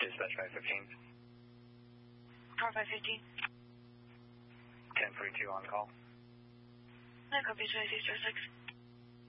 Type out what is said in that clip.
Dispatch 515. Car 515. 1042 on call. I copy 2206.